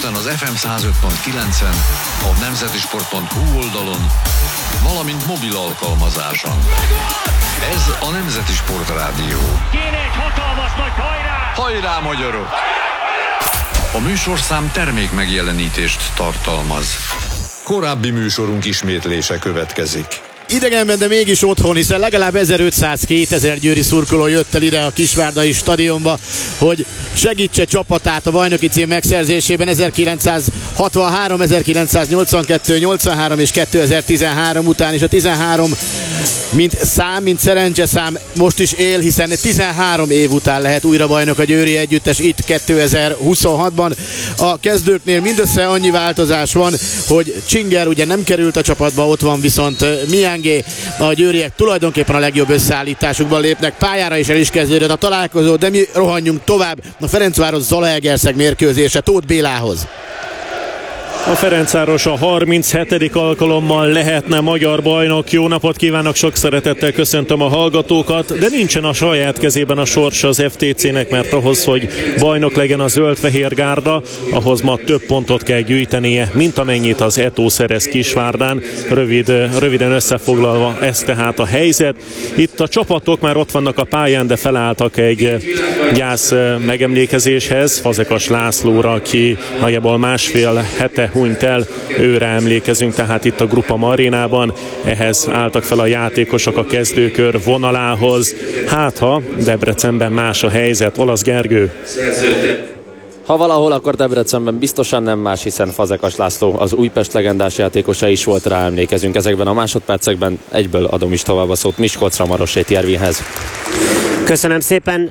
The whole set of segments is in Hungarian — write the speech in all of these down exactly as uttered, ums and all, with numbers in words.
Budapesten az ef em száz öt pont kilencen, a nemzetisport pont hu oldalon, valamint mobil alkalmazáson. Ez a Nemzeti Sport Rádió. Kéne egy hatalmas nagy hajrá! Hajrá, magyarok! A műsorszám termék megjelenítést tartalmaz. Korábbi műsorunk ismétlése következik. Idegenben, de mégis otthon, hiszen legalább ezerötszáz-kétezer győri szurkoló jött el ide a Kisvárdai stadionba, hogy segítse csapatát a bajnoki cím megszerzésében ezerkilencszázhatvanhárom, ezerkilencszáznyolcvankettő, nyolcvanhárom és kétezer-tizenhárom után, és a tizenhárom mint szám, mint szerencseszám most is él, hiszen tizenhárom év után lehet újra bajnok a győri együttes itt kétezer-huszonhatban. A kezdőknél mindössze annyi változás van, hogy Csinger ugye nem került a csapatba, ott van viszont Miangé. A győriek tulajdonképpen a legjobb összeállításukban lépnek pályára, és el is kezdődött a találkozó, de mi rohanjunk tovább a Ferencváros-Zalaegerszeg mérkőzése Tóth Bélához. A Ferencváros a harminchetedik alkalommal lehetne magyar bajnok. Jó napot kívánok, sok szeretettel köszöntöm a hallgatókat, de nincsen a saját kezében a sorsa az ef té cének, mert ahhoz, hogy bajnok legyen a zöld-fehér gárda, ahhoz ma több pontot kell gyűjtenie, mint amennyit az Eto szerez Kisvárdán. Rövid, röviden összefoglalva ez tehát a helyzet. Itt a csapatok már ott vannak a pályán, de felálltak egy gyász megemlékezéshez. Fazekas Lászlóra, aki nagyjából másfél hete hunyt el, őre emlékezünk tehát itt a Groupama arénában. Ehhez álltak fel a játékosok a kezdőkör vonalához. Hát ha Debrecenben más a helyzet, Olasz Gergő. Ha valahol, akkor Debrecenben biztosan nem más, hiszen Fazekas László az Újpest legendás játékosa is volt, rá emlékezünk ezekben a másodpercekben. Egyből adom is tovább a szót Miskolcra, Maroséti Ervinhez. Köszönöm szépen.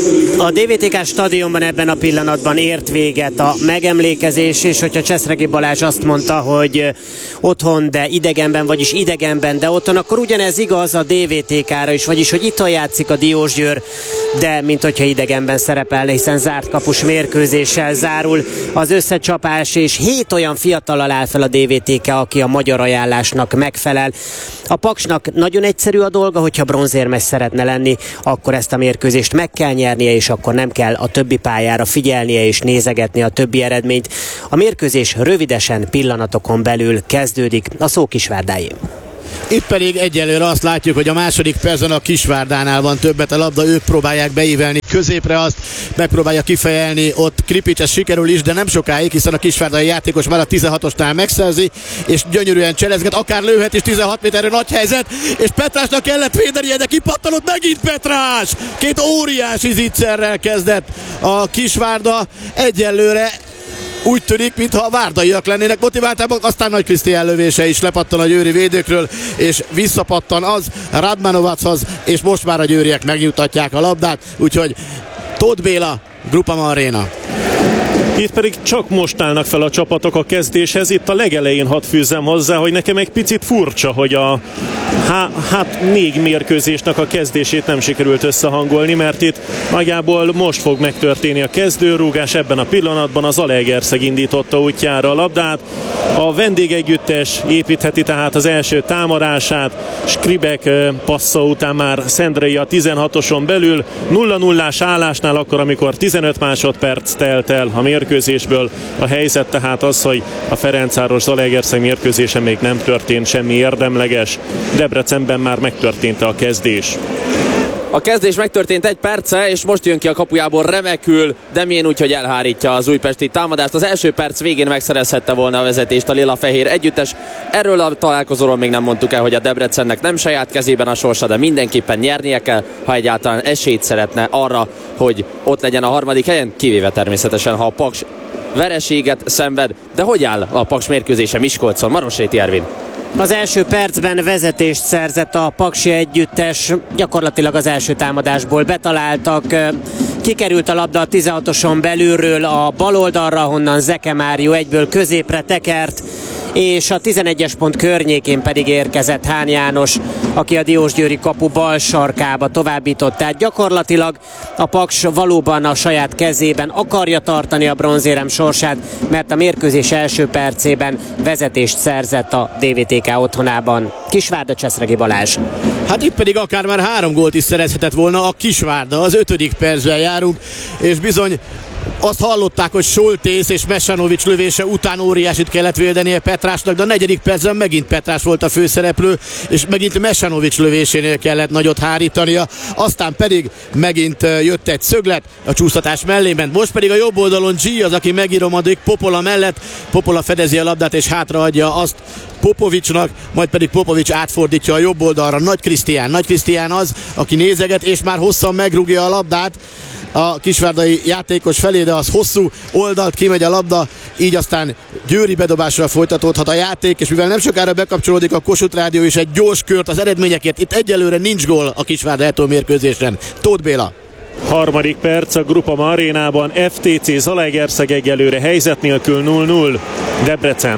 A dé vé té ká stadionban ebben a pillanatban ért véget a megemlékezés, és hogyha Cseszregi Balázs azt mondta, hogy otthon, de idegenben, vagyis idegenben, de otthon, akkor ugyanez igaz a dé vé té ká-ra is, vagyis hogy itthon játszik a Diósgyőr, de mint hogyha idegenben szerepelne, hiszen zárt kapus mérkőzéssel zárul az összecsapás, és hét olyan fiatallal áll fel a dé vé té ká, aki a magyar ajánlásnak megfelel. A Paksnak nagyon egyszerű a dolga, hogyha bronzérmes szeretne lenni, akkor ezt a mérkőzést meg kell nyernie, és akkor nem kell a többi pályára figyelnie és nézegetni a többi eredményt. A mérkőzés rövidesen, pillanatokon belül kezdődik, a szó Kisvárdáé. Itt pedig egyelőre azt látjuk, hogy a második percben a Kisvárdánál van többet a labda, ők próbálják beívelni középre, azt megpróbálja kifejelni ott Kripics, ez sikerül is, de nem sokáig, hiszen a kisvárdai játékos már a tizenhatosnál megszerzi, és gyönyörűen cselezget, akár lőhet is, tizenhat méterre nagy helyzet, és Petrásnak kellett védenie, de kipattanott megint Petrás! Két óriási zicserrel kezdett a Kisvárda, egyelőre úgy tűnik, mintha a várdaiak lennének motiváltabbak, aztán Nagy Krisztián lövése is lepattan a győri védőkről, és visszapattan az Radmanovachoz, és most már a győriek megnyugtatják a labdát, úgyhogy Tóth Béla, Groupama Arena. Itt pedig csak most állnak fel a csapatok a kezdéshez. Itt a legelején hadd fűzzem hozzá, hogy nekem egy picit furcsa, hogy a há, hát négy mérkőzésnek a kezdését nem sikerült összehangolni, mert itt nagyjából most fog megtörténni a kezdőrúgás. Ebben a pillanatban az Zalaegerszeg indította útjára a labdát. A vendégegyüttes építheti tehát az első támadását. Skribek passza után már Szendrei a tizenhatoson belül. nulla nullás állásnál akkor, amikor tizenöt másodperc telt el a mérkőzésből. A helyzet tehát az, hogy a Ferencváros-Zalaegerszeg mérkőzésen még nem történt semmi érdemleges. Debrecenben már megtörtént a kezdés. A kezdés megtörtént egy perce, és most jön ki a kapujából remekül Demjén, úgyhogy elhárítja az újpesti támadást. Az első perc végén megszerezhette volna a vezetést a lila-fehér együttes. Erről a találkozóról még nem mondtuk el, hogy a Debrecennek nem saját kezében a sorsa, de mindenképpen nyernie kell, ha egyáltalán esélyt szeretne arra, hogy ott legyen a harmadik helyen, kivéve természetesen, ha a Paks vereséget szenved. De hogy áll a Paks mérkőzése Miskolcon? Maroséti Ervin. Az első percben vezetést szerzett a paksi együttes, gyakorlatilag az első támadásból betaláltak. Kikerült a labda a tizenhatoson belülről a bal oldalra, honnan Zeke Mário egyből középre tekert, és a tizenegyes pont környékén pedig érkezett Hán János, aki a diósgyőri kapu bal sarkába továbbított. Tehát gyakorlatilag a Paks valóban a saját kezében akarja tartani a bronzérem sorsát, mert a mérkőzés első percében vezetést szerzett a dé vé té ká otthonában. Kisvárda, Cseszregi Balázs. Hát itt pedig akár már három gólt is szerezhetett volna a Kisvárda, az ötödik percben járunk, és bizony Azt hallották, hogy Soltész és Mesanovics lövése után óriásit kellett védenie Petrásnak, de a negyedik percben megint Petrás volt a főszereplő, és megint Mesanovics lövésénél kellett nagyot hárítania, aztán pedig megint jött egy szöglet, a csúsztatás mellé ment, most pedig a jobb oldalon G az, aki megiromadik Popola mellett, Popola fedezi a labdát és hátraadja azt Popovicsnak, majd pedig Popovics átfordítja a jobb oldalra. Nagy Krisztián, Nagy Krisztián az, aki nézeget, és már hosszan megrúgja a labdát a kisvárdai játékos felé, de az hosszú oldalt kimegy a labda, így aztán győri bedobásra folytatódhat a játék, és mivel nem sokára bekapcsolódik a Kossuth Rádió is egy gyors kört az eredményekért, itt egyelőre nincs gól a Kisvárda Eto mérkőzésen. Tóth Béla. Harmadik perc a Groupama arénában, ef té cé Zalaegerszeg egyelőre helyzet nélkül null null. Debrecen.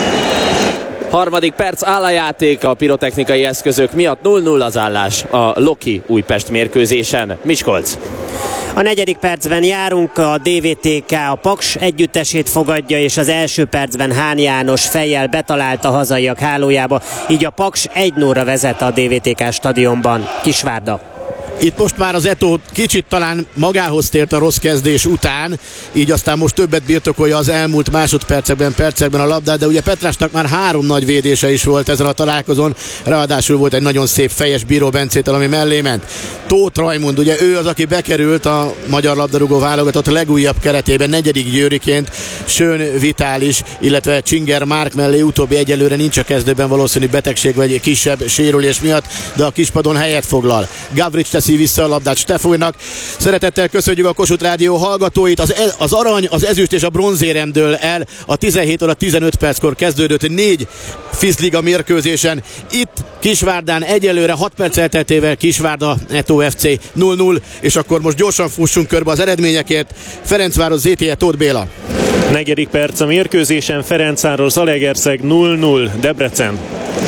Harmadik perc, áll a játék a pirotechnikai eszközök miatt, null null az állás a Loki Újpest mérkőzésen. Miskolc. A negyedik percben járunk, a dé vé té ká a Paks együttesét fogadja, és az első percben Hán János fejjel betalált a hazaiak hálójába, így a Paks egy nullra vezet a dé vé té ká stadionban. Kisvárda. Itt most már az Eto kicsit talán magához tért a rossz kezdés után, így aztán most többet birtokolja az elmúlt másodpercekben, percekben a labdát, de ugye Petrásnak már három nagy védése is volt ezen a találkozón, ráadásul volt egy nagyon szép fejes Bíró Bencétől, ami mellé ment. Tóth Rajmund, ugye ő az, aki bekerült a magyar labdarúgó válogatott legújabb keretében, negyedik győriként, Schön Vitális, illetve Csinger Márk mellé, utóbbi egyelőre nincs a kezdőben, valószínű betegség vagy kisebb sérülés miatt, de a kispadon helyet foglal. Gavrics teszi vissza a labdát Stefolynak. Szeretettel köszönjük a Kossuth Rádió hallgatóit. Az, e- az arany, az ezüst és a bronzérem dől el. A tizenhét óra tizenöt perckor kezdődött négy Fizliga mérkőzésen. Itt Kisvárdán egyelőre hat perc elteltével Kisvárda Eto ef cé null null, és akkor most gyorsan fussunk körbe az eredményekért. Ferencváros zé té e, Tóth Béla. Negyedik perc a mérkőzésen, Ferencváros Zalaegerszeg null null. Debrecen.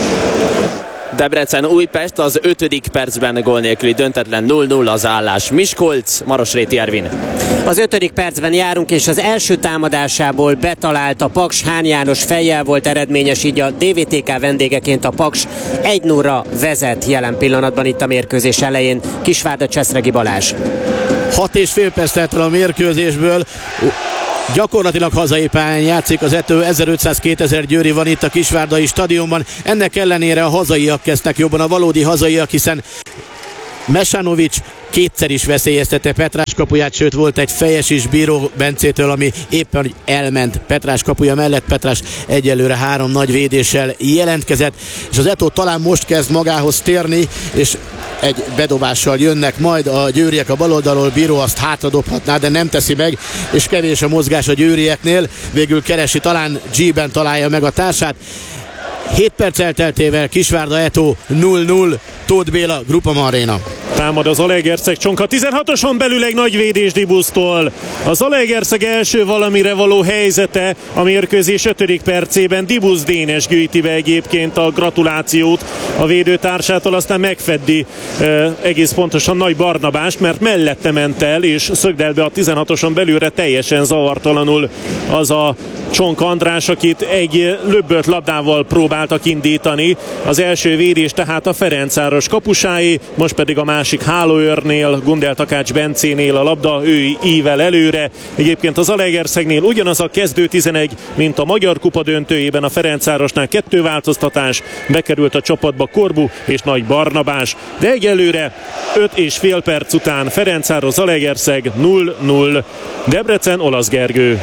Debrecen Újpest az ötödik percben gól nélküli döntetlen null null az állás. Miskolc, Marosréti Ervin. Az ötödik percben járunk, és az első támadásából betalált a Paks, Hán János fejjel volt eredményes, így a dé vé té ká vendégeként a Paks egy nullra vezet jelen pillanatban itt a mérkőzés elején. Kisvárda, Cseszregi Balázs. Hat és fél perc telt el a mérkőzésből. Gyakorlatilag hazai pályán játszik az Eto, ezerötszáz-kétezer győri van itt a Kisvárdai stadionban. Ennek ellenére a hazaiak kezdtek jobban, a valódi hazaiak, hiszen Mesanovics kétszer is veszélyeztette Petrás kapuját, sőt volt egy fejes is Bíró Bencétől, ami éppen elment Petrás kapuja mellett. Petrás egyelőre három nagy védéssel jelentkezett, és az Eto talán most kezd magához térni, és egy bedobással jönnek majd a győriek a baloldalról. Bíró azt hátradobhatná, de nem teszi meg, és kevés a mozgás a győrieknél. Végül keresi, talán G-ben találja meg a társát. hét perc elteltével Kisvárda Eto null null. Tóth Béla, Groupama Aréna. Támad az Zalaegerszeg csonka, tizenhatoson belül egy nagy védés Dibusztól. A Zalaegerszeg első valamire való helyzete a mérkőzés ötödik percében. Dibusz Dénes gyűjti be egyébként a gratulációt a védőtársától, aztán megfeddi e, egész pontosan Nagy Barnabást, mert mellette ment el, és szögdel be a tizenhatoson belülre teljesen zavartalanul az a Csonka András, akit egy löbbölt labdával próbáltak indítani. Az első védés tehát a Ferencváros kapusáé, most pedig a másik hálóőrnél, Gundel Takács Bencénél a labda, ő ível előre. Egyébként az Zalaegerszegnél ugyanaz a kezdő tizenegy, mint a Magyar Kupa döntőjében, a Ferencvárosnál kettő változtatás, bekerült a csapatba Korbu és Nagy Barnabás, de egyelőre öt és fél perc után Ferencváros Zalaegerszeg null null. Debrecen, Olasz Gergő.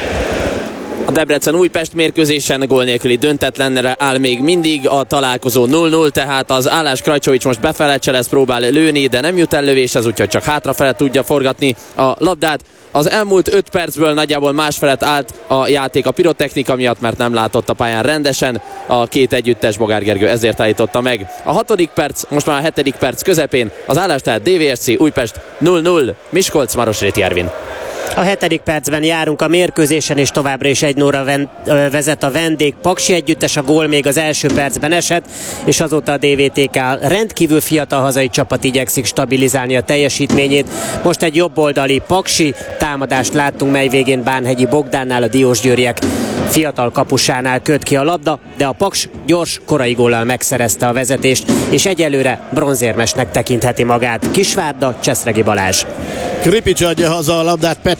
A Debrecen Újpest mérkőzésen gól nélküli döntetlenre áll még mindig a találkozó null null, tehát az állás Krajcsovics most befele lesz, próbál lőni, de nem jut el lövéshez, úgyhogy csak hátrafele tudja forgatni a labdát. Az elmúlt öt percből nagyjából másfelett állt a játék a pirotechnika miatt, mert nem látott a pályán rendesen a két együttes, Bogár Gergő ezért állította meg. A hatodik perc, most már a hetedik perc közepén az állás tehát dé vé es cé Újpest null null, Miskolc, Marosréti Ervin. A hetedik percben járunk a mérkőzésen, és továbbra is egy nullra vezet a vendég. Paksi együttes, a gól még az első percben esett, és azóta a dé vé té ká rendkívül fiatal hazai csapat igyekszik stabilizálni a teljesítményét. Most egy jobboldali Paksi támadást láttunk, mely végén Bánhegyi Bogdánnál, a diósgyőriek fiatal kapusánál köt ki a labda, de a Paks gyors, korai góllal megszerezte a vezetést, és egyelőre bronzérmesnek tekintheti magát. Kisvárda, Cseszregi Balázs. Kripics adja haza a labdát Petrás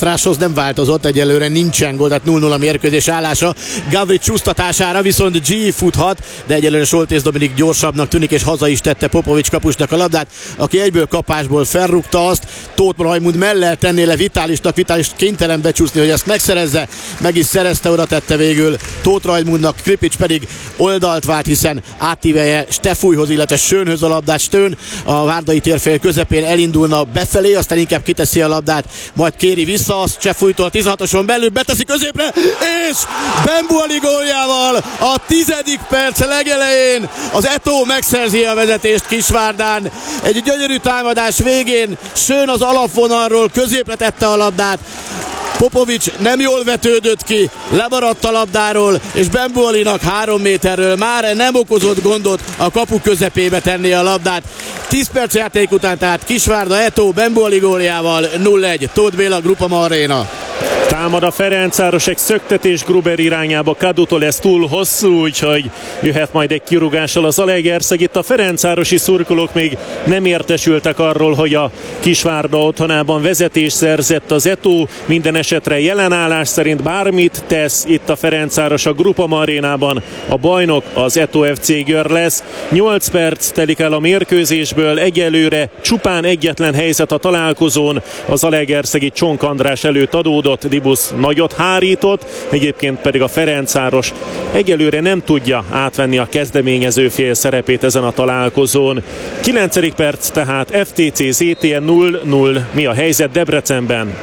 hátráshoz nem változott, egyelőre nincsen gól, tehát nulla nulla mérkőzés állása. Gavric csúsztatására viszont G futhat, de egyelőre Soltész Dominik gyorsabbnak tűnik, és haza is tette Popovics kapusnak a labdát, aki egyből kapásból felrúgta azt. Tóth Rajmund mellel tenné le Vitálisnak, Vitális kénytelen becsúszni, hogy ezt megszerezze, meg is szerezte, oda tette végül Tóth Rajmundnak, Kripics pedig oldalt vált, hiszen átívelje Stefújhoz, illetve Schönhöz a labdát. Stön a Várdai térfél közepén elindulna befelé, aztán inkább kiteszi a labdát, majd kéri vissza, azt Stefújtól tizenhatoson belül beteszi középre, és Bembuali góljával a tizedik perc legelején az Eto'o megszerzi a vezetést Kisvárdán. Egy gyönyörű támadás végén Schön az alapvonalról középre tette a labdát, Popovics nem jól vetődött ki, lemaradt a labdáról, és Bembualinak három méterről már nem okozott gondot a kapu közepébe tenni a labdát. tíz perc játék után tehát Kisvárda Eto'o Bembuali góljával nulla egy. Tóth Béla, Groupama Arena. Támad a Ferencváros, egy szöktetés Gruber irányába, Kadutól ez túl hosszú, úgyhogy jöhet majd egy kirúgással az Zalaegerszeg. Itt a ferencvárosi szurkolók még nem értesültek arról, hogy a Kisvárda otthonában vezetés szerzett az Eto'o. Minden esetre jelenállás szerint bármit tesz itt a Ferencváros a Groupama Arénában, a bajnok az Eto'o ef cé Győr lesz. nyolc perc telik el a mérkőzésből, egyelőre csupán egyetlen helyzet a találkozón, az Zalaegerszegi Csonk András előtt adódott, Dibusz nagyot hárított, egyébként pedig a Ferencváros egyelőre nem tudja átvenni a kezdeményező fél szerepét ezen a találkozón. kilencedik perc tehát, ef té cé zé té en nulla nulla. Mi a helyzet Debrecenben?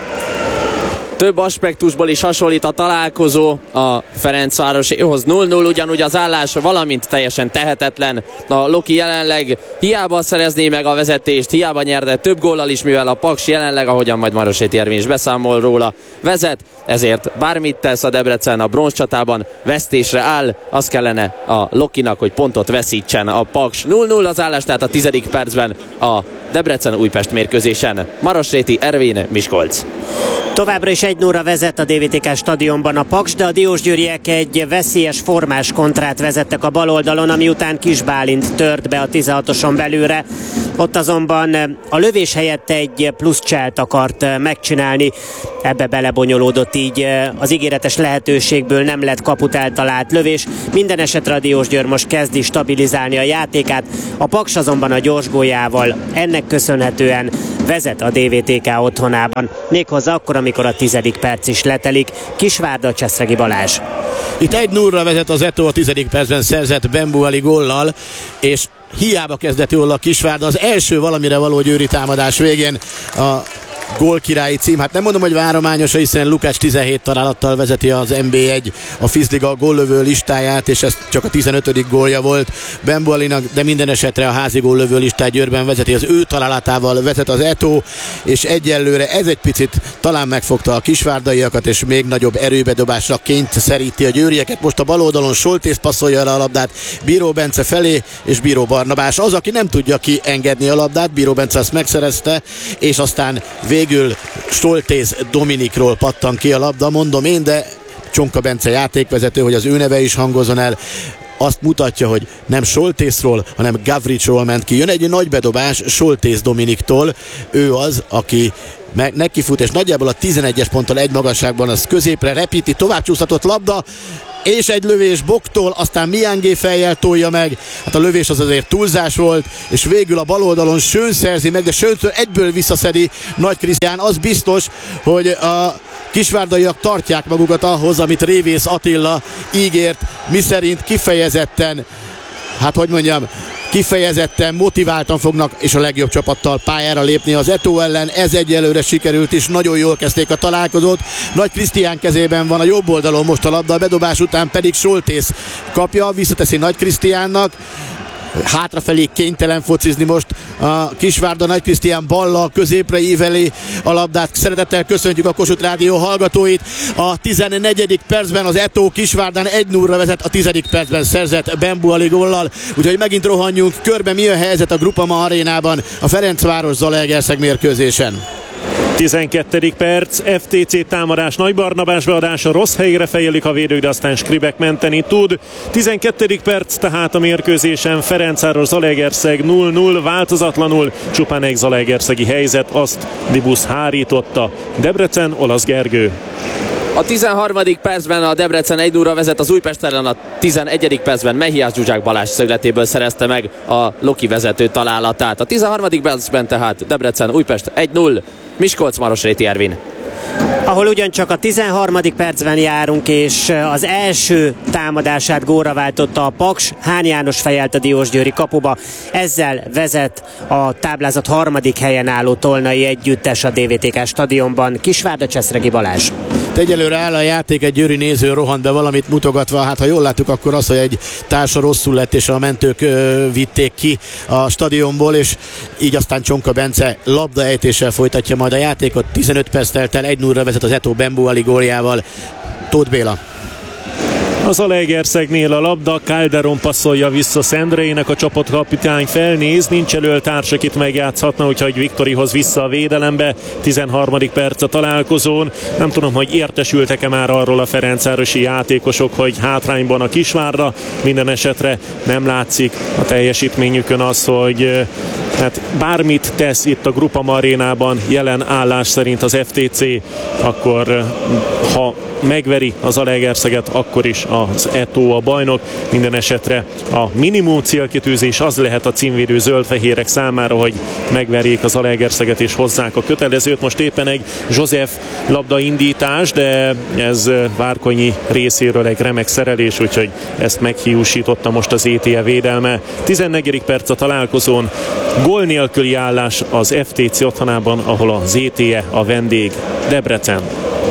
Több aspektusból is hasonlít a találkozó a Ferencvároshoz. nulla nulla ugyanúgy az állás, valamint teljesen tehetetlen. A Loki jelenleg hiába szerezné meg a vezetést, hiába nyerne több góllal is, mivel a Paks jelenleg, ahogyan majd Maroséti Ervin is beszámol róla, vezet, ezért bármit tesz a Debrecen a bronzcsatában, vesztésre áll, az kellene a Lokinak, hogy pontot veszítsen a Paks. nulla nulla az állás, tehát a tizedik percben a Debrecen-Újpest mérkőzésen. Maroséti Ervin, Miskolc. Továbbra is egy nulla vezet a dé vé té ká stadionban a Paks, de a diósgyőriek egy veszélyes formás kontrát vezettek a bal oldalon, ami után Kis Bálint tört be a tizenhatoson belülre. Ott azonban a lövés helyett egy plusz cselt akart megcsinálni, ebbe belebonyolódott, így az ígéretes lehetőségből nem lett kaput eltalált lövés. Minden esetre a Diósgyőr most kezdi stabilizálni a játékát, a Paks azonban a gyors góljával ennek köszönhetően vezet a dé vé té ká otthonában, méghozzá akkor, amikor a tizedik perc is letelik. Kisvárda, Cseszregi Balázs. Itt egy nulla vezet az Eto'o a tizedik percben szerzett Bembuali góllal, és hiába kezdett jól a Kisvárda, az első valamire való győri támadás végén a gólkirályi cím. Hát nem mondom, hogy várományos, hiszen Lukács tizenhét találattal vezeti az en bé egy a Fizliga góllövő listáját, és ez csak a tizenötödik gólja volt Bembualinak, de minden esetre a házi góllövő listát Győrben vezeti, az ő találatával vezet az Eto'o, és egyelőre ez egy picit talán megfogta a kisvárdaiakat, és még nagyobb erőbedobásra kényszeríti a győrieket. Most a bal oldalon Soltész passzolja el a labdát Bíró Bence felé, és Bíró Barnabás az, aki nem tudja kiengedni a labdát. Bíró Bence azt megszerezte, és aztán végül Soltész Dominikról pattan ki a labda, mondom én, de Csonka Bence játékvezető, hogy az ő neve is hangozzon el, azt mutatja, hogy nem Soltészról, hanem Gavricról ment ki. Jön egy nagy bedobás Soltész Dominiktól, ő az, aki meg neki fut, és nagyjából a tizenegyes ponttal egy magasságban az középre repíti, tovább csúsztatott labda, és egy lövés Boktól, aztán Miangé fejjel tolja meg, hát a lövés az azért túlzás volt, és végül a bal oldalon Schön szerzi meg, de Schöntől egyből visszaszedi Nagy Krisztián. Az biztos, hogy a kisvárdaiak tartják magukat ahhoz, amit Révész Attila ígért, miszerint kifejezetten, hát hogy mondjam, kifejezetten motiváltan fognak és a legjobb csapattal pályára lépni az Eto'o ellen. Ez egyelőre sikerült is, nagyon jól kezdték a találkozót. Nagy Krisztián kezében van a jobb oldalon most a labda, a bedobás után pedig Soltész kapja, visszateszi Nagy Krisztiánnak. Hátrafelé kénytelen focizni most a Kisvárda, Nagy Krisztián ballal középre íveli a labdát. Szeretettel köszöntjük a Kossuth Rádió hallgatóit. A tizennegyedik percben az Eto'o Kisvárdán egy nulla vezet, a tizedik percben szerzett Bembuali góllal. Úgyhogy megint rohanjunk körbe, mi a helyzet a Groupama Arénában a Ferencváros Zalaegerszeg mérkőzésen. tizenkettedik perc, ef té cé támadás, Nagy Barnabás beadása, rossz helyre fejelik a védők, de aztán Skribek menteni tud. tizenkettedik perc tehát a mérkőzésen, Ferencváros Zalaegerszeg nulla nulla, változatlanul, csupán egy zalaegerszegi helyzet, azt Dibusz hárította. Debrecen, Olasz Gergő. A tizenharmadik percben a Debrecen egy nulla vezet, az Újpest ellen a tizenegyedik percben Mehiás Zsuzsák Balázs szögletéből szerezte meg a Loki vezető találatát. A tizenharmadik percben tehát Debrecen Újpest egy nulla, Miskolc Marosréti Ervin. Ahol ugyancsak a tizenharmadik percben járunk, és az első támadását gólra váltotta a Paks, Hán János fejelt a diósgyőri kapuba. Ezzel vezet a táblázat harmadik helyen álló tolnai együttes a dé vé té ká stadionban. Kisvárda, Cseszregi Balázs. Egyelőre áll a játék, egy győri néző rohant be valamit mutogatva, hát ha jól láttuk, akkor az, hogy egy társa rosszul lett, és a mentők ö, vitték ki a stadionból, és így aztán Csonka Bence labdaejtéssel folytatja majd a játékot. tizenöt perc telt el, egy nulla vezet az Eto Bembuali góljával. Tóth Béla. Az Zalaegerszegnél a labda, Calderon passzolja vissza Szendrének, a csapatkapitány felnéz, nincs elől társ, akit megjátszhatna, úgyhogy Viktorihoz vissza a védelembe. tizenharmadik perc a találkozón. Nem tudom, hogy értesültek-e már arról a ferencvárosi játékosok, hogy hátrányban a Kisvárda. Minden esetre nem látszik a teljesítményükön az, hogy hát bármit tesz itt a Groupama arénában jelen állás szerint az ef té cé, akkor ha megveri az Zalaegerszeget, akkor is az Eto a bajnok. Minden esetre a minimum célkitűzés az lehet a címvédő zöldfehérek számára, hogy megverjék az Zalaegerszeget és hozzák a kötelezőt. Most éppen egy József labdaindítás, de ez Várkonyi részéről egy remek szerelés, úgyhogy ezt meghiúsította most az é té e védelme. tizennegyedik perc a találkozón, gól nélküli állás az ef té cé otthonában, ahol az é té e a vendég. Debrecen.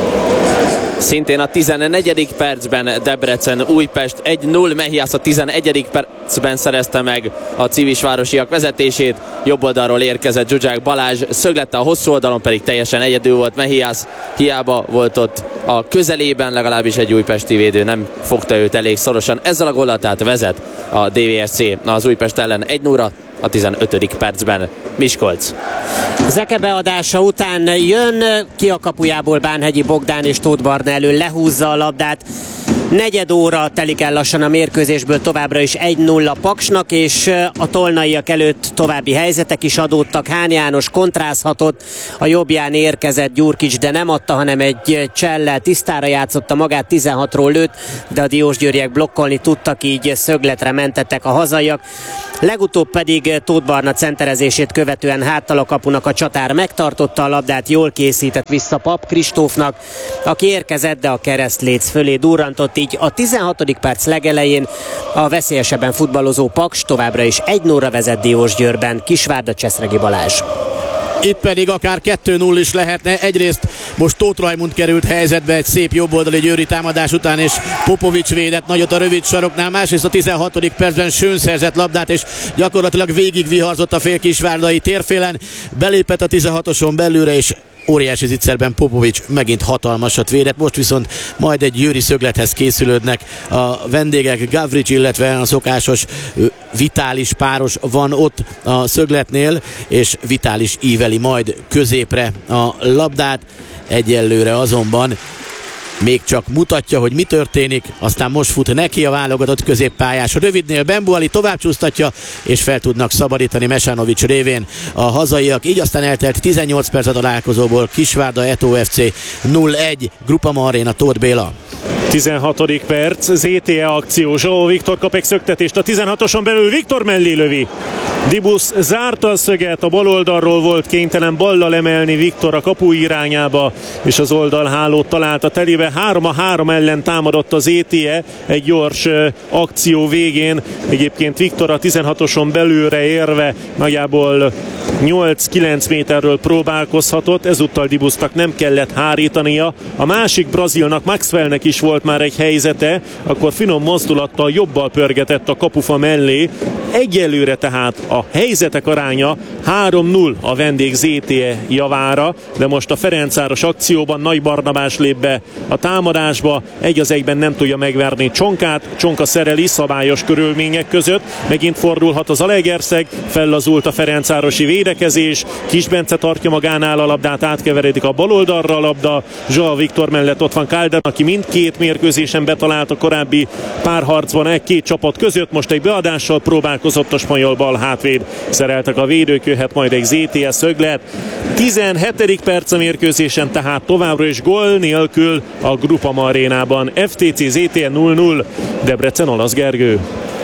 Szintén a tizennegyedik percben Debrecen Újpest egy nulla, Mehiász a tizenegyedik percben szerezte meg a civisvárosiak vezetését, jobb oldalról érkezett Zsuzsák Balázs, szöglette, a hosszú oldalon pedig teljesen egyedül volt Mehiász, hiába volt ott a közelében, legalábbis egy újpesti védő nem fogta őt elég szorosan. Ezzel a góllal tehát vezet a dé vé es cé az Újpest ellen egy nulla a tizenötödik percben. Miskolc. Zeke beadása után jön ki a kapujából Bánhegyi Bogdán, és Tóth Barna elől lehúzza a labdát. Negyed óra telik el lassan a mérkőzésből, továbbra is egy nulla Paksnak, és a tolnaiak előtt további helyzetek is adódtak. Hán János kontrázhatott, a jobbján érkezett Gyurkics, de nem adta, hanem egy csellel tisztára játszotta magát, tizenhatról lőtt, de a diósgyőriek blokkolni tudtak, így szögletre mentettek a hazaiak. Legutóbb pedig Tóth Barna centerezését követően háttal a kapunak a csatár megtartotta a labdát, jól készített vissza Pap Kristófnak, aki érkezett, de a keresztléc fölé durrantott, így a tizenhatodik perc legelején a veszélyesebben futballozó Paks továbbra is egy nulla vezet Diósgyőrben. Kisvárda, Cseszregi Balázs. Itt pedig akár kettő nulla is lehetne. Egyrészt most Tóth Rajmund került helyzetbe egy szép jobboldali győri támadás után, és Popovics védett nagyot a rövid saroknál. Másrészt a tizenhatodik percben Schön szerzett labdát, és gyakorlatilag végig viharzott a fél kisvárdai térfélen. Belépett a tizenhatoson belülre, és óriási zicserben Popovics megint hatalmasat védett. Most viszont majd egy győri szöglethez készülődnek a vendégek. Gavrics, illetve a szokásos Vitális páros van ott a szögletnél, és Vitális íveli majd középre a labdát. Egyelőre azonban még csak mutatja, hogy mi történik, aztán most fut neki a válogatott középpályás. A rövidnél Bembuali tovább csúsztatja, és fel tudnak szabadítani Mesanovics révén a hazaiak. Így aztán eltelt tizennyolc perc a találkozóból. Kisvárda Eto ef cé nulla egy, Groupama Aréna, Tóth Béla. tizenhatodik perc, zé té e akció, Zsó Viktor kap egy szöktetést a tizenhatoson belül, Viktor mellé lövi. Dibusz zárta a szöget, a bal oldalról volt kénytelen ballal emelni Viktor a kapu irányába, és az oldalhálót találta telibe. három a három ellen támadott az é té e egy gyors uh, akció végén. Egyébként Viktor a tizenhatoson belülre érve nagyjából nyolc-kilenc méterről próbálkozhatott, ezúttal Dibusznak nem kellett hárítania. A másik brazilnak, Maxwellnek is volt már egy helyzete, akkor finom mozdulattal jobbal pörgetett a kapufa mellé, Egyelőre tehát a helyzetek aránya három null a vendég zé té e javára, de most a Ferencváros akcióban Nagy Barnabás lép be a támadásba, egy az egyben nem tudja megverni Csonkát, Csonka szereli szabályos körülmények között, megint fordulhat az Zalaegerszeg, fellazult a ferencvárosi védekezés, Kis Bence tartja magánál a labdát, átkeveredik a bal oldalra a labda, Joao Viktor mellett ott van Calder, aki mindkét mérkőzésen betalált a korábbi párharcban egy két csapat között, most egy beadással próbálkozott a spanyol bal hátvéd, szereltek a védők, jöhet majd egy zé té e szöglet. tizenhetedik perc a mérkőzésen, tehát továbbra is gól nélkül a Groupama arénában. ef té cé zé té e null null, Debrecen Olasz Gergő.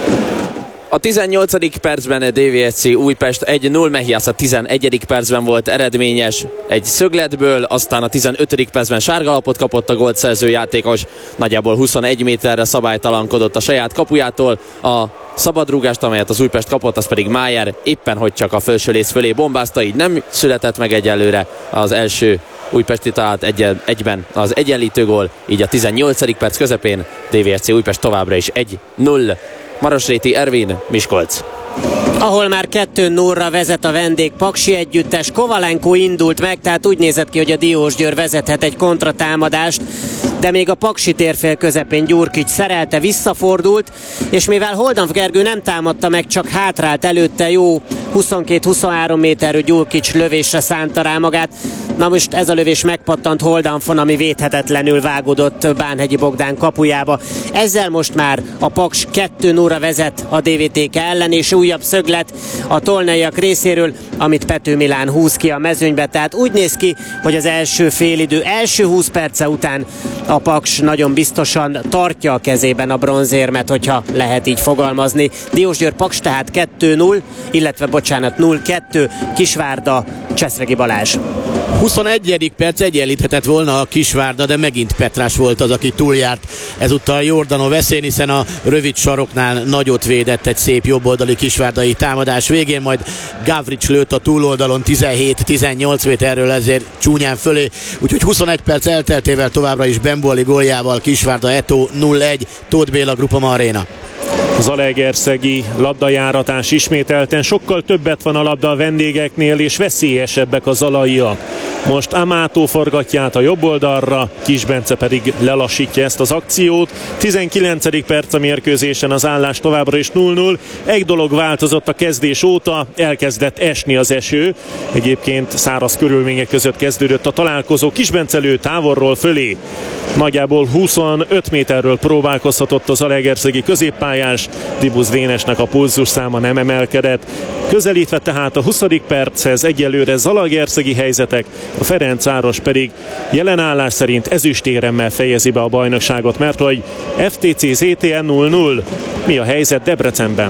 A tizennyolcadik percben a dé vé es cé Újpest egy null, Mehiász a tizenegyedik percben volt eredményes egy szögletből, aztán a tizenötödik percben sárgalapot kapott a gólt szerző játékos, nagyjából huszonegy méterre szabálytalankodott a saját kapujától, a szabadrúgást, amelyet az Újpest kapott, az pedig Májer éppen hogy csak a felső léc fölé bombázta, így nem született meg egyelőre az első újpesti talált egy, egyben az egyenlítő gól, így a tizennyolcadik perc közepén dé vé es cé Újpest továbbra is egy null. Marosréti Ervin, Miskolc. Ahol már kettő nullra vezet a vendég Paksi együttes, Kovalenko indult meg, tehát úgy nézett ki, hogy a Diósgyőr vezethet egy kontratámadást, de még a Paksi térfél közepén Gyurkics szerelte, visszafordult, és mivel Holdanf Gergő nem támadta meg, csak hátrált előtte, jó huszonkettő-huszonhárom méterű Gyurkics lövésre szánta rá magát. Na most ez a lövés megpattant Holdanfon, ami védhetetlenül vágódott Bánhegyi Bogdán kapujába. Ezzel most már a Paks kettő nullra vezet a dé vé té ká ellen, és újabb szöglet a tolnaiak részéről, amit Pető Milán húz ki a mezőnybe. Tehát úgy néz ki, hogy az első félidő első húsz perce után a Paks nagyon biztosan tartja a kezében a bronzérmet, hogyha lehet így fogalmazni. Diósgyőr Paks tehát kettő null, illetve bocsánat null kettő, Kisvárda Cseszregi Balázs. huszonegyedik perc, egyenlíthetett volna a Kisvárda, de megint Petrás volt az, aki túljárt ezúttal Jordanov veszélyén, hiszen a rövid saroknál nagyot védett egy szép jobboldali kisvárdai támadás végén, majd Gavrics lőtt a túloldalon tizenhét-tizennyolc méterről, ezért csúnyán fölé, úgyhogy huszonegy perc elteltével továbbra is Bembuali góljával Kisvárda Eto null egy, Tóth Béla, Groupama Aréna. Zalaegerszegi labdajáratás ismételten, sokkal többet van a labda a vendégeknél, és veszélyesebbek a zalaiak. Most Amato forgatja át a jobb oldalra, Kis Bence pedig lelassítja ezt az akciót. tizenkilencedik perc a mérkőzésen, az állás továbbra is null null. Egy dolog változott a kezdés óta, elkezdett esni az eső. Egyébként száraz körülmények között kezdődött a találkozó. Kis Bence lő távolról fölé. Nagyjából huszonöt méterről próbálkozhatott az zalaegerszegi középpályás, Dibusz Dénesnek a pulzus száma nem emelkedett. Közelítve tehát a huszadik perchez egyelőre zalaegerszegi helyzetek, a Ferencváros pedig jelen állás szerint ezüstéremmel fejezi be a bajnokságot, mert hogy ef té cé zé té e null null. Mi a helyzet Debrecenben?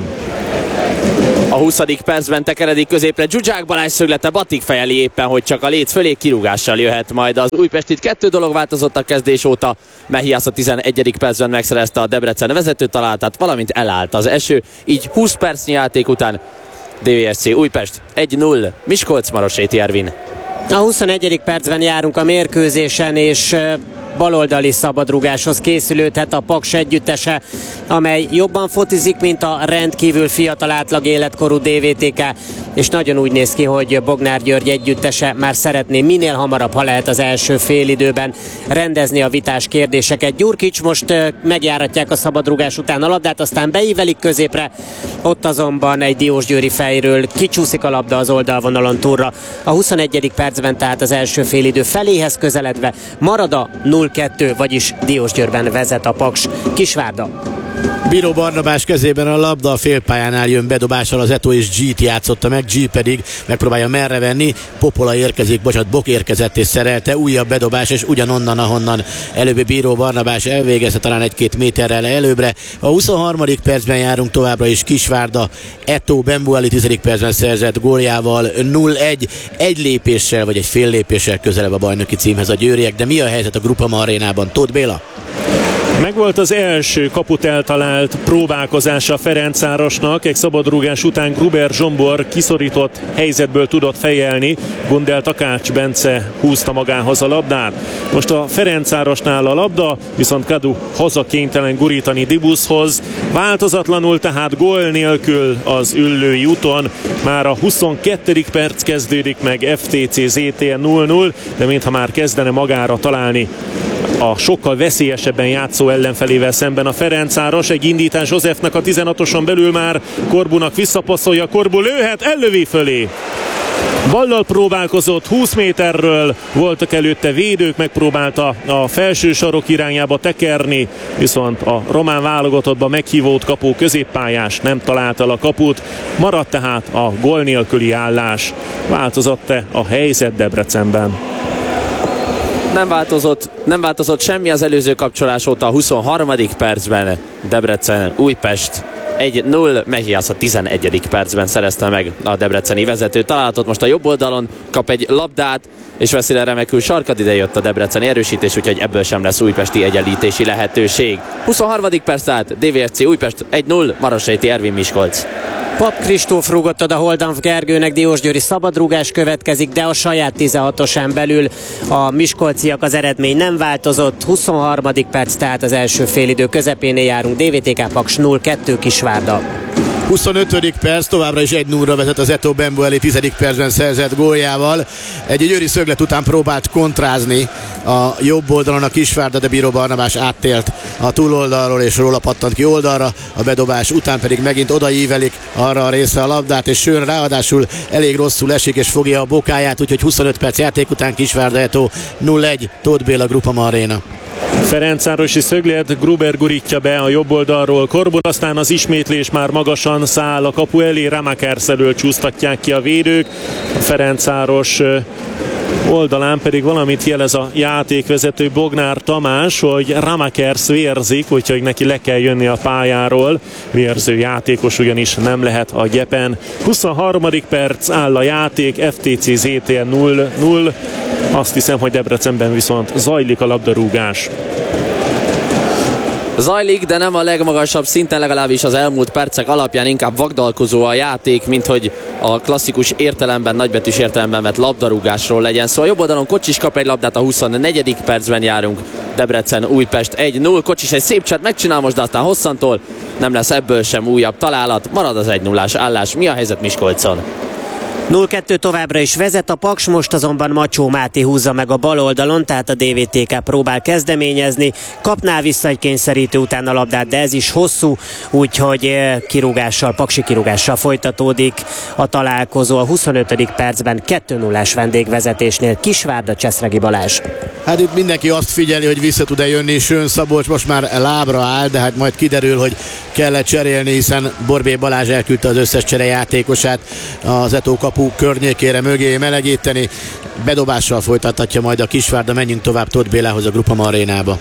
A huszadik percben tekeredik középre Zsuzsák Balázs szöglete, Batik fejeli éppen, hogy csak a léc fölé, kirúgással jöhet majd az Újpest. Itt kettő dolog változott a kezdés óta. Mehiász a tizenegyedik percben megszerezte a Debrecen vezető találtát, valamint elállt az eső, így húsz percnyi játék után dé vé es cé Újpest egy null, Miskolc, Marosréti Ervin. A huszonegyedik percben járunk a mérkőzésen, és baloldali szabadrugáshoz készülődhet a Paks együttese, amely jobban focizik, mint a rendkívül fiatal átlag életkorú dé vé té ká, és nagyon úgy néz ki, hogy Bognár György együttese már szeretné minél hamarabb, ha lehet az első félidőben rendezni a vitás kérdéseket. Gyurkics most megjáratják a szabadrugás után a labdát, aztán beívelik középre, ott azonban egy diósgyőri fejről kicsúszik a labda az oldalvonalon túlra. A huszonegyedik percben tehát az első félidő feléhez közeledve marad a null kettő, vagyis Diósgyőrben vezet a Paks. Kisvárda. Bíró Barnabás kezében a labda, a félpályánál jön bedobással az Eto, és G-t játszotta meg, G pedig megpróbálja merre venni, Popola érkezik, bocsánat, Bok érkezett és szerelte, újabb bedobás, és ugyanonnan, ahonnan előbb Bíró Barnabás elvégezte, talán egy-két méterrel előbbre. A huszonharmadik percben járunk továbbra is, Kisvárda Eto Bembuali tizedik percben szerzett góljával null egy, egy lépéssel vagy egy fél lépéssel közelebb a bajnoki címhez a győriek, de mi a helyzet a Groupama Arénában? Tóth Béla? Megvolt az első kaput eltalált próbálkozása Ferencvárosnak. Egy szabadrúgás után Gruber Zsombor kiszorított helyzetből tudott fejelni. Gundel Takács Bence húzta magához a labdát. Most a Ferencvárosnál a labda, viszont Kadu haza kénytelen gurítani Dibuszhoz. Változatlanul tehát gól nélkül az Üllői úton. Már a huszonkettedik perc kezdődik meg, ef té cé zé té nulla nulla, de mintha már kezdene magára találni a sokkal veszélyesebben játszó ellenfelével szemben a Ferencváros. Egy indítás Józsefnek a tizenhatoson belül, már Korbunak visszapasszolja, Korbu lőhet, ellövi fölé. Ballal próbálkozott, húsz méterről voltak előtte védők, megpróbálta a felső sarok irányába tekerni, viszont a román válogatottba meghívót kapó középpályás nem találta a kaput, maradt tehát a gól nélküli állás. Változott-e a helyzet Debrecenben? Nem változott, nem változott semmi az előző kapcsolás óta. A huszonharmadik percben Debrecen Újpest egy null, Mehiász a tizenegyedik percben szerezte meg a debreceni vezető találatot. Most a jobb oldalon kap egy labdát, és veszi le remekül Sarkad, ide jött a debreceni erősítés, úgyhogy ebből sem lesz újpesti egyenlítési lehetőség. huszonharmadik perc tehát dé vé es cé Újpest egy null, Marosréti Ervin Miskolc. Pap Kristóf rúgott oda Holdanf Gergőnek, Diósgyőri szabadrúgás következik, de a saját tizenhatosán belül a miskolciak, az eredmény nem változott. huszonharmadik perc, tehát az első félidő közepénél járunk. dé vé té ká Paks nulla kettő Kisvárda. huszonötödik perc, továbbra is egy nulla vezet az Eto Bembueli tizedik percben szerzett góljával. Egy győri szöglet után próbált kontrázni a jobb oldalon a Kisvárda, de Bíró Barnabás áttélt a túloldalról és róla pattant ki oldalra. A bedobás után pedig megint odaívelik arra a részre a labdát, és Sőn ráadásul elég rosszul esik és fogja a bokáját, úgyhogy huszonöt perc játék után Kisvárda Eto nulla egy, Tóth Béla, Groupama Arena. Ferencvárosi szöglet, Gruber gurítja be a jobb oldalról Korbon, aztán az ismétlés már magasan száll a kapu elé, Ramakers elől csúsztatják ki a védők. A Ferencváros oldalán pedig valamit jelez a játékvezető Bognár Tamás, hogy Ramakers vérzik, úgyhogy neki le kell jönni a pályáról. Vérző játékos ugyanis nem lehet a gyepen. huszonharmadik perc, áll a játék, ef té cé zé té nulla nulla. Azt hiszem, hogy Debrecenben viszont zajlik a labdarúgás. Zajlik, de nem a legmagasabb szinten, legalábbis az elmúlt percek alapján inkább vagdalkozó a játék, mint hogy a klasszikus értelemben, nagybetűs értelemben vett labdarúgásról legyen szó. Szóval jobb oldalon Kocsis kap egy labdát, a huszonnegyedik percben járunk. Debrecen Újpest egy null, Kocsis egy szép cset megcsinál most, de aztán hosszantól nem lesz ebből sem újabb találat, marad az egy nullás állás. Mi a helyzet Miskolcon? nulla kettő továbbra is vezet a Paks, most azonban Macsó Máté húzza meg a bal oldalon, tehát a dé vé té ká próbál kezdeményezni, kapná vissza egy kényszerítő után a labdát, de ez is hosszú, úgyhogy kirúgással, paksi kirúgással folytatódik a találkozó a huszonötödik percben kettő nullás vendégvezetésnél. Kisvárda, Cseszregi Balázs. Hát itt mindenki azt figyeli, hogy vissza tud-e jönni Sőn Szabolcs, most már lábra áll, de hát majd kiderül, hogy kellett cserélni, hiszen Borbély Balázs elküldte az összes cserejátékosát az Eto kapu környékére mögé melegíteni. Bedobással folytathatja majd a Kisvárda, menjünk tovább Tóth Bélához a Groupama Arénába.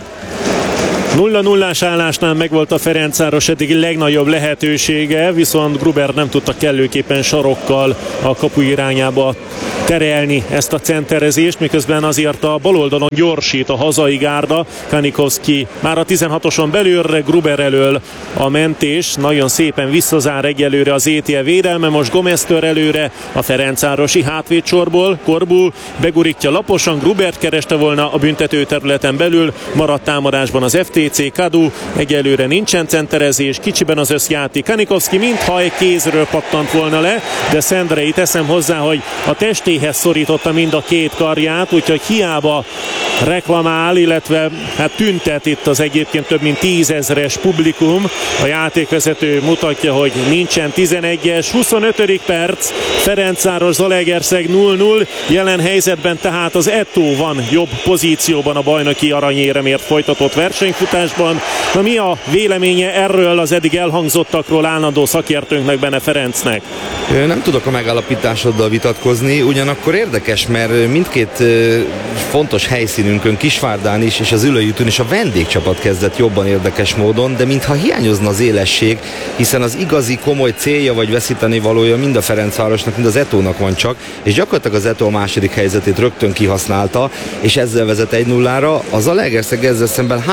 nulla nullás állásnál megvolt a Ferencváros eddigi legnagyobb lehetősége, viszont Gruber nem tudta kellőképpen sarokkal a kapu irányába terelni ezt a centerezést, miközben azért a baloldalon gyorsít a hazai gárda. Kanikovszki már a tizenhatoson belülre, Gruber elől a mentés, nagyon szépen visszazár egyelőre az é té el védelme, most Gomez tör előre a ferencvárosi hátvédsorból, Korbu begurítja laposan, Grubert kereste volna a büntető területen belül, maradt támadásban az ef té cé, Kadu, egyelőre nincsen centerezés, kicsiben az összjáték, Kanikovszki mintha egy kézről pattant volna le, de Szendrei, teszem hozzá, hogy a testéhez szorította mind a két karját, úgyhogy hiába reklamál, illetve hát tüntet itt az egyébként több mint tízezres publikum. A játékvezető mutatja, hogy nincsen tizenegyes, huszonötödik perc, Ferencváros Zalaegerszeg nulla nulla, jelen helyzetben tehát az Eto van jobb pozícióban a bajnoki aranyéremért folytatott versenyfutásban. Na, mi a véleménye erről az eddig elhangzottakról állandó szakértőnknek, Bene Ferencnek? Nem tudok a megállapításoddal vitatkozni, ugyanakkor érdekes, mert mindkét fontos helyszínünkön, Kisvárdán is és az Üllői úton is a vendégcsapat kezdett jobban érdekes módon, de mintha hiányozna az élesség, hiszen az igazi komoly célja vagy veszíteni valója mind a Ferencvárosnak, mind az Etónak van csak, és gyakorlatilag az Eto a második helyzetét rögtön kihasználta, és ezzel vezet egy nullára. Az Zalaegerszeg ezzel szemben három nagyon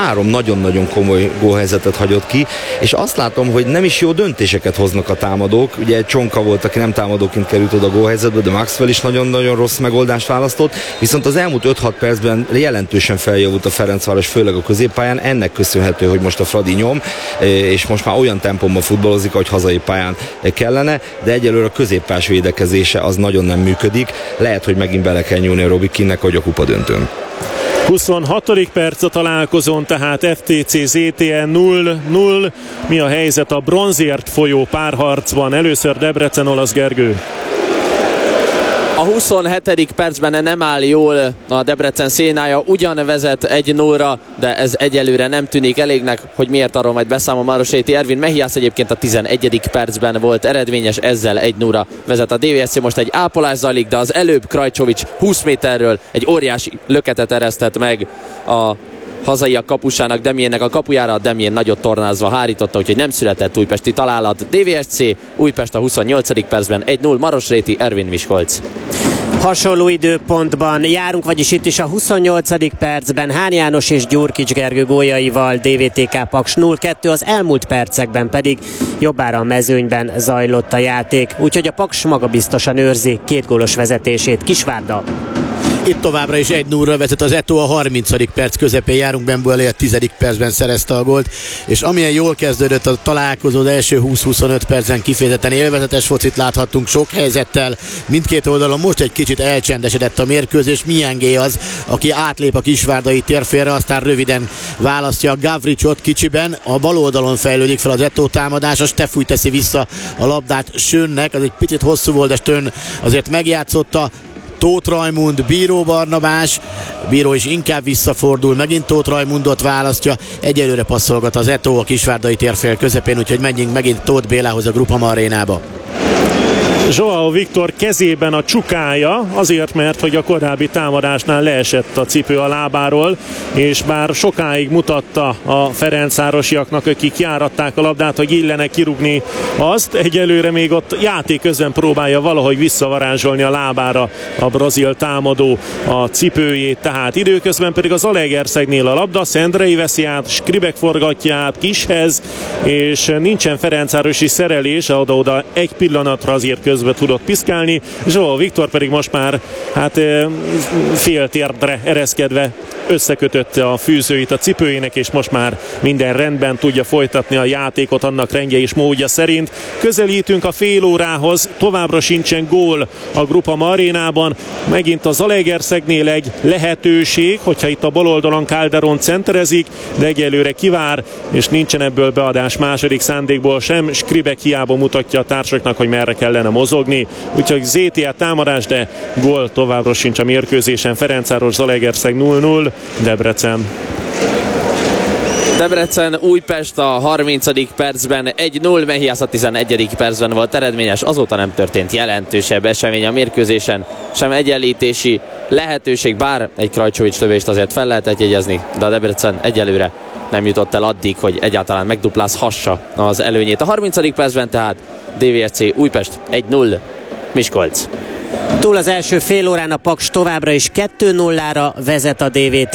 nagyon-nagyon komoly gólhelyzetet hagyott ki, és azt látom, hogy nem is jó döntéseket hoznak a támadók. Ugye Csonka volt, aki nem támadóként került oda a gólhelyzetbe, de Maxwell is nagyon-nagyon rossz megoldást választott, viszont az elmúlt öt-hat percben jelentősen feljavult a Ferencváros, főleg a középpályán. Ennek köszönhető, hogy most a Fradi nyom, és most már olyan tempóban futballozik, ahogy hazai pályán kellene, de egyelőre a középpályás védekezése az nagyon nem működik. Lehet, hogy megint bele kell nyúlni a Robikinnek, hogy a kupa döntőn. huszonhatodik perc a találkozón, tehát ef té cé zé té en null null. Mi a helyzet a bronzért folyó párharcban? Először Debrecen, Olasz Gergő. A huszonhetedik percben nem áll jól a Debrecen szénája, ugyan vezet egy nullra, de ez egyelőre nem tűnik elégnek, hogy miért, arról majd beszámol Marosréti Ervin. Mehiász egyébként a tizenegyedik percben volt eredményes, ezzel egy nullra vezet a dé vé es cé. Most egy ápolás zajlik, de az előbb Krajcsovics húsz méterről egy óriási löketet eresztett meg a hazaiak kapusának, Demiennek a kapujára. Demién nagyot tornázva hárította, úgyhogy nem született újpesti találat. dé vé es cé, Újpest a huszonnyolcadik percben egy null, Marosréti Ervin, Miskolc. Hasonló időpontban járunk, vagyis itt is a huszonnyolcadik percben Hán János és Gyurkics Gergő góljaival dé vé té ká Paks nulla kettő, az elmúlt percekben pedig jobbára a mezőnyben zajlott a játék, úgyhogy a Paks magabiztosan őrzi két gólos vezetését. Kisvárda. Itt továbbra is egy nullra vezet az Eto, a harmincadik perc közepén járunk, Bembuelé a tizedik percben szerezte a gólt, és amilyen jól kezdődött a találkozó, az első húsz-huszonöt percen kifejezetten élvezetes focit láthattunk sok helyzettel mindkét oldalon. Most egy kicsit elcsendesedett a mérkőzés. Miengé az, aki átlép a kisvárdai térfélre, aztán röviden választja a Gavricsot kicsiben, a bal oldalon fejlődik fel az Eto támadása, Stefúj teszi vissza a labdát Sönnek, az egy picit hosszú volt, de Stön azért megjátszotta. Tóth Rajmund, Bíró Barnabás, Bíró is inkább visszafordul, megint Tóth Rajmundot választja, egyelőre passzolgat az Eto a kisvárdai térfél közepén, úgyhogy menjünk megint Tóth Bélához a Groupama arénába. Joao Viktor kezében a csukája, azért, mert hogy a korábbi támadásnál leesett a cipő a lábáról, és bár sokáig mutatta a ferencvárosiaknak, akik járatták a labdát, hogy illene kirúgni azt, egyelőre még ott játék közben próbálja valahogy visszavarázsolni a lábára a brazil támadó a cipőjét, tehát időközben pedig az Zalaegerszegnél a labda, Szendrei veszi át, Skribek forgatja át Kishez, és nincsen ferencvárosi szerelés, oda-oda egy pillanatra azért közben tudott piszkálni, Joao Viktor pedig most már hát fél térdre ereszkedve összekötötte a fűzőit a cipőjének, és most már minden rendben, tudja folytatni a játékot annak rendje és módja szerint. Közelítünk a fél órához, továbbra sincsen gól a Groupama arénában, megint a Zalaegerszegnél egy lehetőség, hogyha itt a bal oldalon Calderon centerezik, de egyelőre kivár, és nincsen ebből beadás második szándékból sem. Skribek hiába mutatja a társaknak, hogy merre kellene mozogni, úgyhogy zé té á támadás, de gól továbbra sincs a mérkőzésen. Ferencváros Zalaegerszeg nulla null, Debrecen. Debrecen Újpest a harmincadik percben egy null, Mehiász a tizenegyedik percben volt eredményes, azóta nem történt jelentősebb esemény a mérkőzésen, sem egyenlítési lehetőség, bár egy Krajcsovics lövést azért fel lehetett jegyezni, de a Debrecen egyelőre nem jutott el addig, hogy egyáltalán megduplázhassa az előnyét. A harmincadik percben tehát dé vé es cé Újpest egy null, Miskolc. Túl az első fél órán a Paks továbbra is kettő nullára vezet a dé vé té